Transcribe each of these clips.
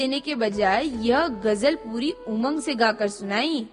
देने के बजाय यह गजल पूरी उमंग से गाकर सुनाई।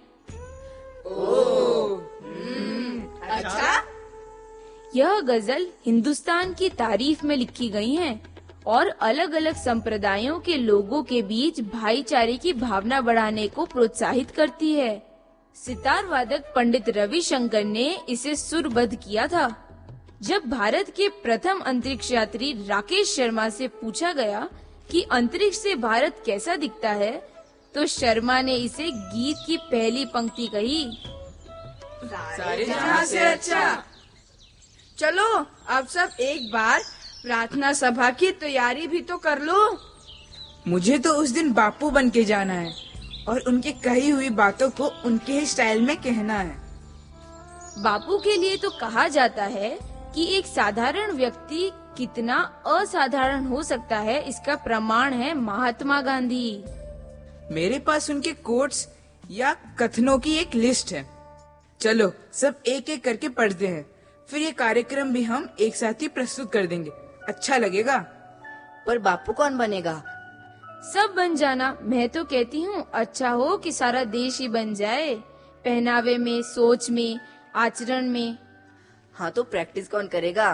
अच्छा। यह गजल हिंदुस्तान की तारीफ में लिखी गई हैं और अलग अलग संप्रदायों के लोगों के बीच भाईचारे की भावना बढ़ाने को प्रोत्साहित करती है। सितार वादक पंडित रविशंकर ने इसे सुरबद्ध किया था। जब भारत के प्रथम अंतरिक्ष यात्री राकेश शर्मा से पूछा गया कि अंतरिक्ष से भारत कैसा दिखता है, तो शर्मा ने इसे गीत की पहली पंक्ति कही, सारे जहां से अच्छा। चलो अब सब एक बार प्रार्थना सभा की तैयारी भी तो कर लो। मुझे तो उस दिन बापू बन के जाना है और उनकी कही हुई बातों को उनके ही स्टाइल में कहना है। बापू के लिए तो कहा जाता है कि एक साधारण व्यक्ति कितना असाधारण हो सकता है, इसका प्रमाण है महात्मा गांधी। मेरे पास उनके कोट्स या कथनों की एक लिस्ट है। चलो सब एक एक करके पढ़ते हैं, फिर ये कार्यक्रम भी हम एक साथ ही प्रस्तुत कर देंगे। अच्छा लगेगा। पर बापू कौन बनेगा? सब बन जाना। मैं तो कहती हूँ अच्छा हो कि सारा देश ही बन जाए, पहनावे में, सोच में, आचरण में। हाँ तो प्रैक्टिस कौन करेगा?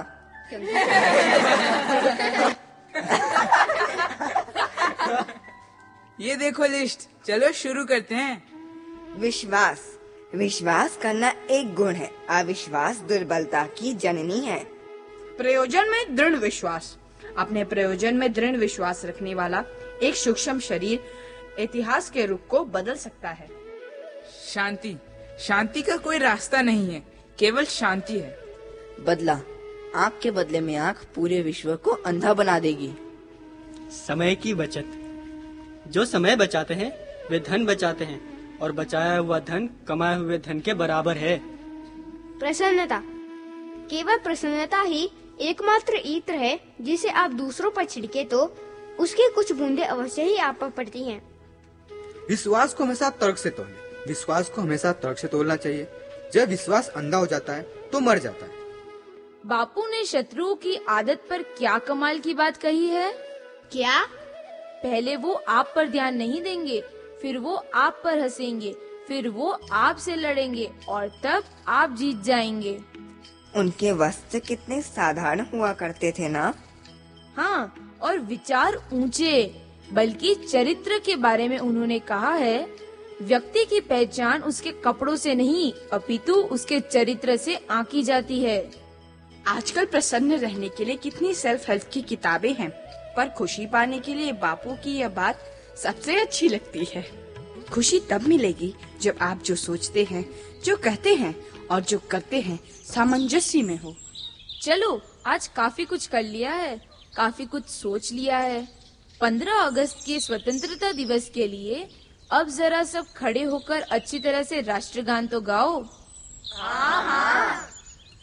ये देखो लिस्ट, चलो शुरू करते हैं। विश्वास। विश्वास करना एक गुण है, अविश्वास दुर्बलता की जननी है। प्रयोजन में दृढ़ विश्वास। अपने प्रयोजन में दृढ़ विश्वास रखने वाला एक सूक्ष्म शरीर इतिहास के रुख को बदल सकता है। शांति। शांति का कोई रास्ता नहीं है, केवल शांति है। बदला। आँख के बदले में आँख पूरे विश्व को अंधा बना देगी। समय की बचत। जो समय बचाते हैं वे धन बचाते हैं, और बचाया हुआ धन कमाए हुए धन के बराबर है। प्रसन्नता। केवल प्रसन्नता ही एकमात्र इत्र है जिसे आप दूसरों पर छिड़के तो उसकी कुछ बूंदे अवश्य ही आप पर पड़ती हैं। विश्वास को हमेशा तर्क से तोलना। विश्वास को हमेशा तर्क से तोलना चाहिए। जब विश्वास अंधा हो जाता है तो मर जाता है। बापू ने शत्रुओं की आदत पर क्या कमाल की बात कही है। क्या? पहले वो आप पर ध्यान नहीं देंगे, फिर वो आप पर हंसेंगे, फिर वो आपसे लड़ेंगे और तब आप जीत जाएंगे। उनके वस्त्र कितने साधारण हुआ करते थे ना। हाँ, और विचार ऊंचे। बल्कि चरित्र के बारे में उन्होंने कहा है, व्यक्ति की पहचान उसके कपड़ों से नहीं अपितु उसके चरित्र से आंकी जाती है। आजकल प्रसन्न रहने के लिए कितनी सेल्फ हेल्प की किताबें हैं, पर खुशी पाने के लिए बापू की यह बात सबसे अच्छी लगती है। खुशी तब मिलेगी जब आप जो सोचते हैं, जो कहते हैं और जो करते हैं सामंजस्य में हो। चलो आज काफी कुछ कर लिया है, काफी कुछ सोच लिया है। 15 अगस्त के स्वतंत्रता दिवस के लिए अब जरा सब खड़े होकर अच्छी तरह से राष्ट्रगान तो गाओ। हाँ हाँ